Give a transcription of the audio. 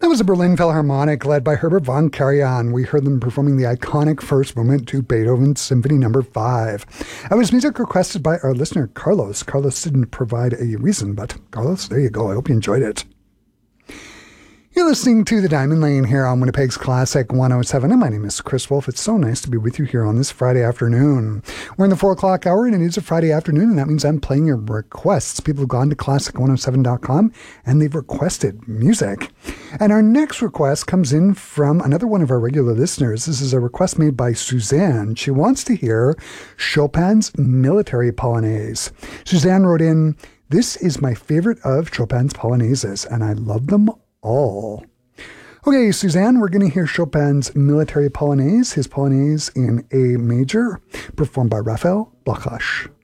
was a Berlin Philharmonic led by Herbert von Karajan. We heard them performing the iconic first movement to Beethoven's Symphony No. 5. That was music requested by our listener, Carlos. Carlos didn't provide a reason, but Carlos, there you go. I hope you enjoyed it. You're listening to The Diamond Lane here on Winnipeg's Classic 107, and my name is Chris Wolf. It's so nice to be with you here on this Friday afternoon. We're in the 4 o'clock hour, and it is a Friday afternoon, and that means I'm playing your requests. People have gone to classic107.com, and they've requested music. And our next request comes in from another one of our regular listeners. This is a request made by Suzanne. She wants to hear Chopin's Military Polonaise. Suzanne wrote in, "This is my favorite of Chopin's Polonaises, and I love them all." Okay, Suzanne, we're going to hear Chopin's Military Polonaise, his Polonaise in A major, performed by Raphael Blachach.